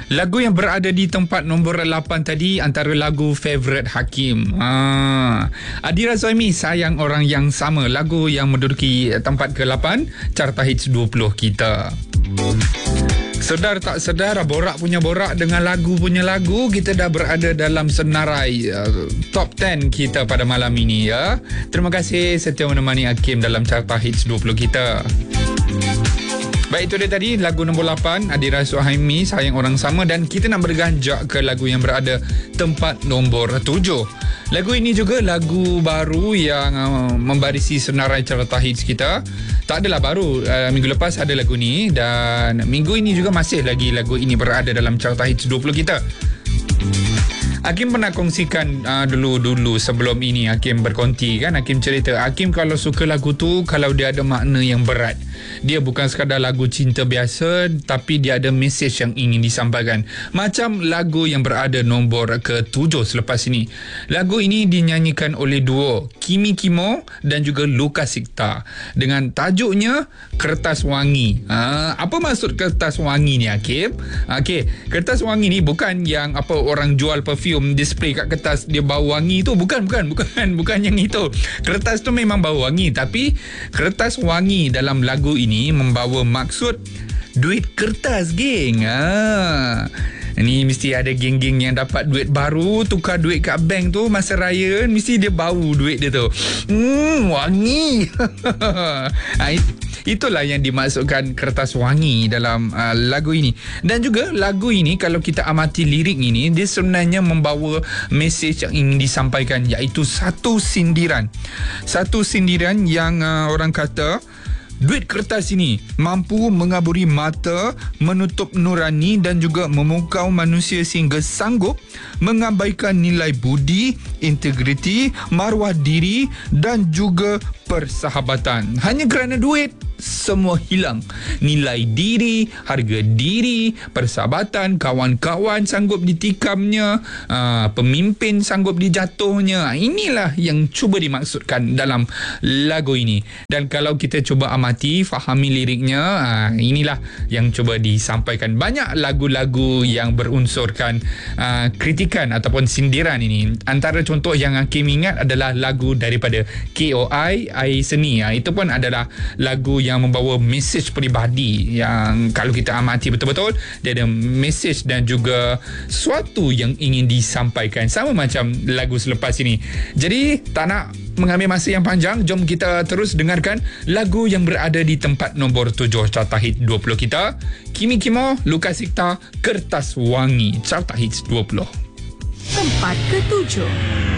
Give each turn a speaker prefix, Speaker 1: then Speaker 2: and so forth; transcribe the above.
Speaker 1: Lagu yang berada di tempat nombor 8 tadi antara lagu favourite Hakim. Adira Zoimi, Sayang Orang Yang Sama, lagu yang menduduki tempat ke-8 carta hits 20 kita. Sedar tak sedar, borak punya borak dengan lagu punya lagu, kita dah berada dalam senarai top 10 kita pada malam ini ya. Terima kasih setia menemani Hakim dalam carta hits 20 kita. Baik, itu dia tadi lagu nombor 8 Adira Zoimi, Sayang Orang Sama, dan kita nak berganjak ke lagu yang berada tempat nombor 7. Lagu ini juga lagu baru yang membarisi senarai carta hits kita. Tak adalah baru, minggu lepas ada lagu ni, dan minggu ini juga masih lagi lagu ini berada dalam carta hits 20 kita. Hakim pernah kongsikan dulu sebelum ini Hakim berkonti kan. Hakim cerita, Hakim kalau suka lagu tu, kalau dia ada makna yang berat, dia bukan sekadar lagu cinta biasa, tapi dia ada mesej yang ingin disampaikan. Macam lagu yang berada nombor ke-7 selepas ini. Lagu ini dinyanyikan oleh duo Kimi Kimo dan juga Luka Sikta dengan tajuknya Kertas Wangi. Apa maksud kertas wangi ni, Hakim? Okey, kertas wangi ni bukan yang apa orang jual perfume display kat kertas dia bau wangi tu, bukan yang itu. Kertas tu memang bau wangi, tapi kertas wangi dalam lagu ini membawa maksud duit kertas, geng. Ni mesti ada geng-geng yang dapat duit baru, tukar duit kat bank tu masa raya, mesti dia bau duit dia tu. Wangi. Itulah yang dimaksudkan kertas wangi dalam lagu ini. Dan juga lagu ini kalau kita amati lirik ini, dia sebenarnya membawa mesej yang ingin disampaikan, iaitu satu sindiran yang orang kata duit kertas ini mampu mengaburi mata, menutup nurani dan juga memukau manusia sehingga sanggup mengabaikan nilai budi, integriti, maruah diri dan juga persahabatan. Hanya kerana duit, semua hilang. Nilai diri, harga diri, persahabatan, kawan-kawan sanggup ditikamnya, pemimpin sanggup dijatuhnya. Inilah yang cuba dimaksudkan dalam lagu ini. Dan kalau kita cuba amati, fahami liriknya, inilah yang cuba disampaikan. Banyak lagu-lagu yang berunsurkan kritikan ataupun sindiran ini. Antara contoh yang Hakim ingat adalah lagu daripada KOI, Air Seni. Itu pun adalah lagu yang membawa mesej peribadi yang kalau kita amati betul-betul, dia ada mesej dan juga sesuatu yang ingin disampaikan, sama macam lagu selepas ini. Jadi tak nak mengambil masa yang panjang, jom kita terus dengarkan lagu yang berada di tempat nombor 7 carta hit 20 kita. Kimi Kimo, Luka Sikta, Kertas Wangi, carta hits 20.
Speaker 2: Tempat ke-7.